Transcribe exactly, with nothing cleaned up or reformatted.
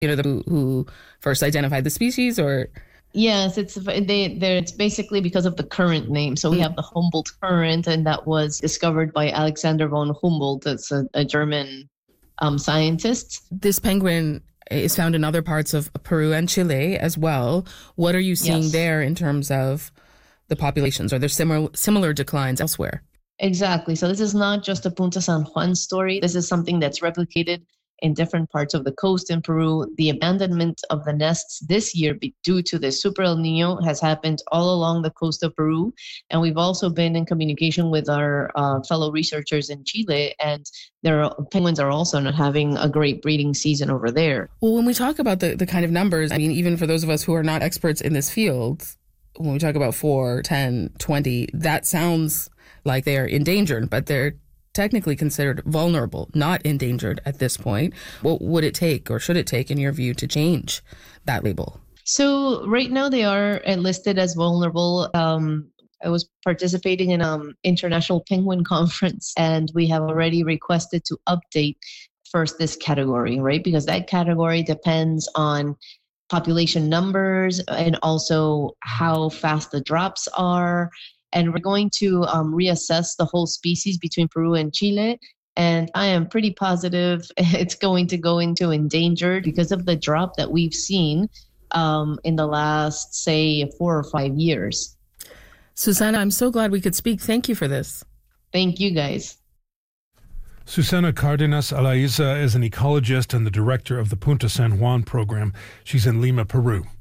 you know, the, who, who first identified the species, or? Yes, it's they. It's basically because of the current name. So we have the Humboldt current, and that was discovered by Alexander von Humboldt. That's a, a German um, scientist. This penguin is found in other parts of Peru and Chile as well. What are you seeing Yes. there in terms of the populations? Are there similar similar declines elsewhere? Exactly. So this is not just a Punta San Juan story. This is something that's replicated in different parts of the coast in Peru. The abandonment of the nests this year be- due to the Super El Nino has happened all along the coast of Peru. And we've also been in communication with our uh, fellow researchers in Chile, and their penguins are also not having a great breeding season over there. Well, when we talk about the, the kind of numbers, I mean, even for those of us who are not experts in this field, when we talk about four, ten, twenty, that sounds like they are endangered, but they're technically considered vulnerable, not endangered at this point. What would it take, or should it take, in your view, to change that label? So right now they are listed as vulnerable. Um, I was participating in an um, international penguin conference, and we have already requested to update first this category, right? Because that category depends on population numbers and also how fast the drops are. And we're going to um, reassess the whole species between Peru and Chile. And I am pretty positive it's going to go into endangered because of the drop that we've seen um, in the last, say, four or five years. Susana, I'm so glad we could speak. Thank you for this. Thank you, guys. Susana Cardenas Alaiza is an ecologist and the director of the Punta San Juan program. She's in Lima, Peru.